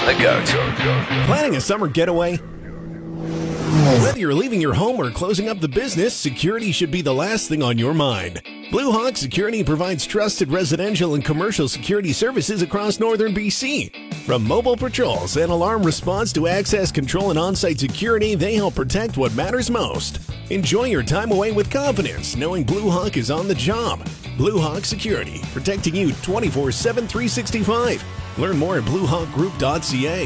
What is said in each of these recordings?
The GOAT. Planning a summer getaway? Whether you're leaving your home or closing up the business, security should be the last thing on your mind. Blue Hawk Security provides trusted residential and commercial security services across northern BC. From mobile patrols and alarm response to access control and on-site security, they help protect what matters most. Enjoy your time away with confidence, knowing Blue Hawk is on the job. Blue Hawk Security, protecting you 24/7, 365. Learn more at bluehawkgroup.ca.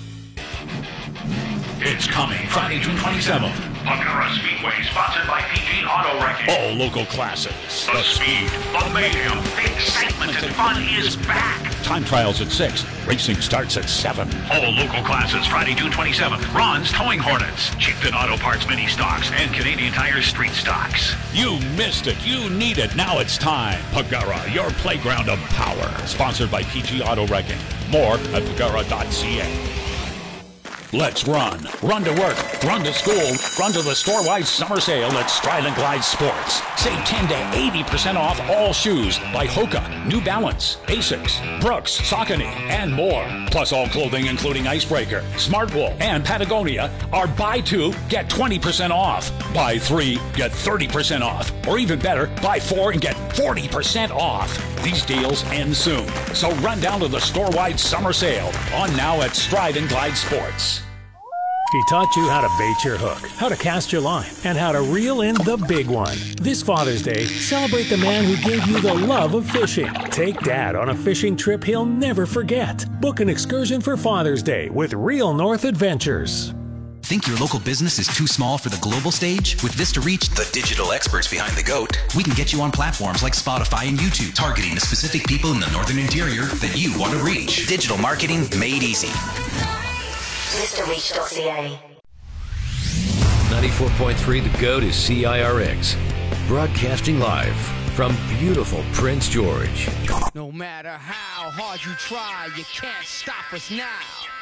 It's coming Friday, June 27th. Pagara Speedway, sponsored by PG Auto Wrecking. All local classes. The speed, the mayhem, the excitement and fun is back. Time trials at 6. Racing starts at 7. All local classes, Friday, June 27th. Ron's Towing Hornets, Chieftain Auto Parts Mini Stocks, and Canadian Tire Street Stocks. You missed it. You need it. Now it's time. Pagara, your playground of power. Sponsored by PG Auto Wrecking. More at pagara.ca. Let's run. Run to work. Run to school. Run to the store-wide summer sale at Stride and Glide Sports. Save 10 to 80% off all shoes by Hoka, New Balance, Asics, Brooks, Saucony, and more. Plus all clothing including Icebreaker, Smartwool, and Patagonia are buy 2, get 20% off. Buy 3, get 30% off. Or even better, buy 4 and get 40% off. These deals end soon. So run down to the store-wide summer sale on now at Stride and Glide Sports. He taught you how to bait your hook, how to cast your line, and how to reel in the big one. This Father's Day, celebrate the man who gave you the love of fishing. Take Dad on a fishing trip he'll never forget. Book an excursion for Father's Day with Real North Adventures. Think your local business is too small for the global stage? With Vista Reach, the digital experts behind the GOAT, we can get you on platforms like Spotify and YouTube, targeting the specific people in the northern interior that you want to reach. Digital marketing made easy. VistaReach.ca. 94.3 The GOAT is CIRX. Broadcasting live from beautiful Prince George. No matter how hard you try, you can't stop us now.